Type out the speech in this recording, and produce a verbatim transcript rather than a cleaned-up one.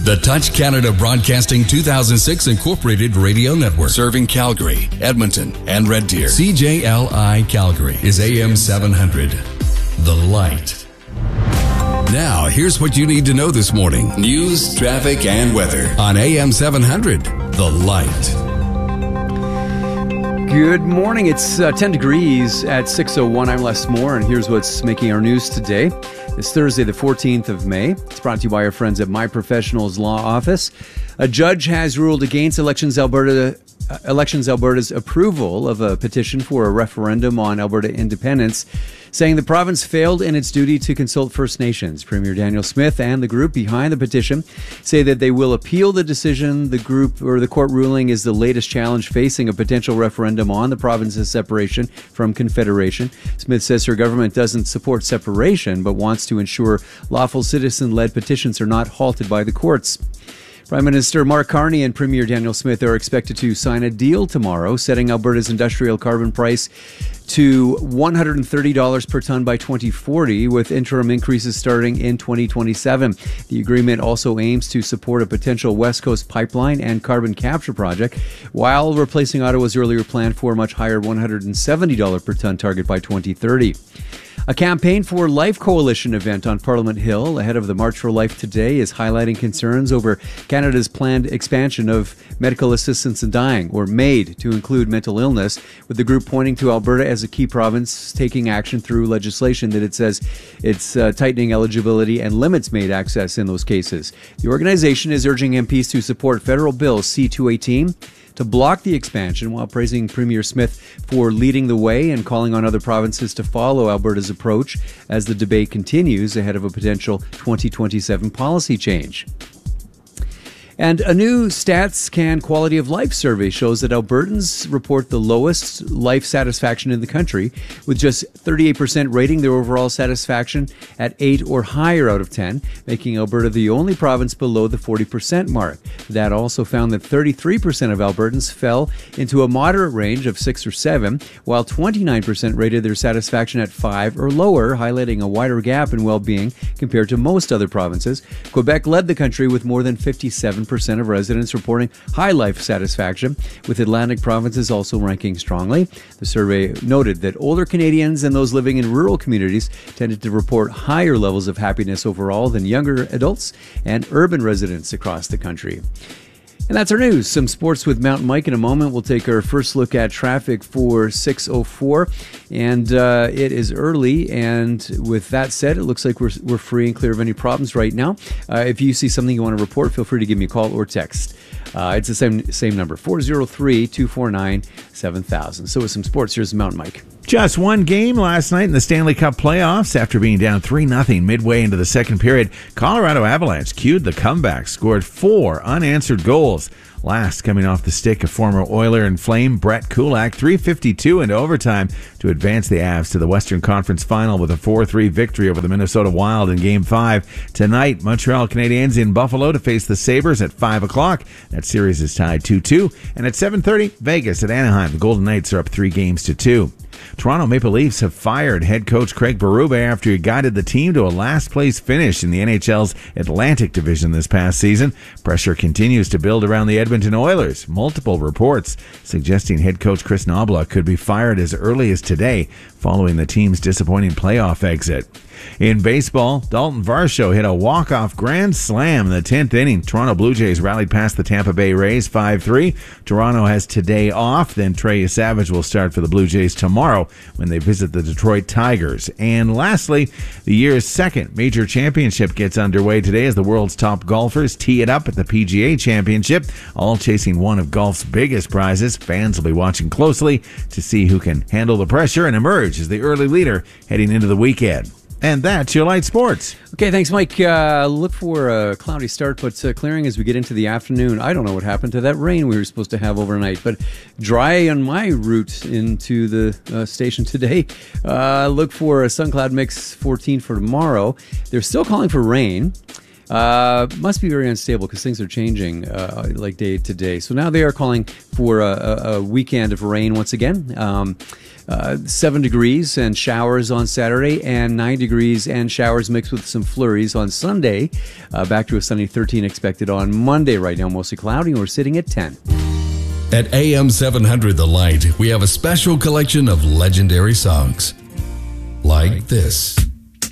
The Touch Canada Broadcasting two thousand six Incorporated Radio Network. Serving Calgary, Edmonton, and Red Deer. C J L I Calgary is A M seven hundred. The Light. Now, here's what you need to know this morning. News, traffic, and weather on A M seven hundred. The Light. Good morning. It's uh, ten degrees at six oh one. I'm Les Moore, and here's what's making our news today. It's Thursday, the fourteenth of May. It's brought to you by our friends at My Professionals Law Office. A judge has ruled against Elections Alberta, uh, Elections Alberta's approval of a petition for a referendum on Alberta independence, saying the province failed in its duty to consult First Nations. Premier Daniel Smith and the group behind the petition say that they will appeal the decision. The group or the court ruling is the latest challenge facing a potential referendum on the province's separation from Confederation. Smith says her government doesn't support separation, but wants to ensure lawful citizen-led petitions are not halted by the courts. Prime Minister Mark Carney and Premier Daniel Smith are expected to sign a deal tomorrow, setting Alberta's industrial carbon price to one hundred thirty dollars per ton by twenty forty, with interim increases starting in twenty twenty-seven. The agreement also aims to support a potential West Coast pipeline and carbon capture project, while replacing Ottawa's earlier plan for a much higher one hundred seventy dollars per ton target by twenty thirty. A Campaign for Life Coalition event on Parliament Hill ahead of the March for Life today is highlighting concerns over Canada's planned expansion of medical assistance in dying, or MAID, to include mental illness, with the group pointing to Alberta as a key province taking action through legislation that it says it's uh, tightening eligibility and limits MAID access in those cases. The organization is urging M Ps to support federal bill C two eighteen to block the expansion, while praising Premier Smith for leading the way and calling on other provinces to follow Alberta's approach as the debate continues ahead of a potential twenty twenty-seven policy change. And a new StatsCan Quality of Life survey shows that Albertans report the lowest life satisfaction in the country, with just thirty-eight percent rating their overall satisfaction at eight or higher out of ten, making Alberta the only province below the forty percent mark. That also found that thirty-three percent of Albertans fell into a moderate range of six or seven, while twenty-nine percent rated their satisfaction at five or lower, highlighting a wider gap in well-being compared to most other provinces. Quebec led the country with more than fifty-seven percent of residents reporting high life satisfaction, with Atlantic provinces also ranking strongly. The survey noted that older Canadians and those living in rural communities tended to report higher levels of happiness overall than younger adults and urban residents across the country. And that's our news. Some sports with Mountain Mike in a moment. We'll take our first look at traffic for six oh four. And uh, it is early. And with that said, it looks like we're, we're free and clear of any problems right now. Uh, if you see something you want to report, feel free to give me a call or text. Uh, it's the same same number, four oh three, two four nine, seven thousand. So with some sports, here's Mountain Mike. Just one game last night in the Stanley Cup playoffs. After being down three nothing midway into the second period, Colorado Avalanche cued the comeback, scored four unanswered goals. Last coming off the stick of former Oiler and Flame Brett Kulak, three fifty-two into overtime to advance the Avs to the Western Conference Final with a four three victory over the Minnesota Wild in Game five. Tonight, Montreal Canadiens in Buffalo to face the Sabres at five o'clock. That series is tied two two. And at seven thirty, Vegas at Anaheim. The Golden Knights are up three games to two. Toronto Maple Leafs have fired head coach Craig Berube after he guided the team to a last-place finish in the N H L's Atlantic Division this past season. Pressure continues to build around the Edmonton Oilers. Multiple reports suggesting head coach Chris Knoblauch could be fired as early as today, following the team's disappointing playoff exit. In baseball, Dalton Varsho hit a walk-off grand slam in the tenth inning. Toronto Blue Jays rallied past the Tampa Bay Rays five three. Toronto has today off, then Trey Savage will start for the Blue Jays tomorrow when they visit the Detroit Tigers. And lastly, the year's second major championship gets underway today as the world's top golfers tee it up at the P G A Championship, all chasing one of golf's biggest prizes. Fans will be watching closely to see who can handle the pressure and emerge as the early leader heading into the weekend. And that's your Light Sports. Okay, thanks, Mike. Uh, look for a cloudy start, but uh, clearing as we get into the afternoon. I don't know what happened to that rain we were supposed to have overnight, but dry on my route into the uh, station today. Uh, look for a sun cloud mix fourteen for tomorrow. They're still calling for rain. Uh, must be very unstable because things are changing uh, like day to day. So now they are calling for a, a, a weekend of rain once again. Um, uh, seven degrees and showers on Saturday, and nine degrees and showers mixed with some flurries on Sunday. Uh, back to a sunny thirteen expected on Monday. Right now, mostly cloudy, and we're sitting at ten. At A M seven hundred The Light, we have a special collection of legendary songs like this.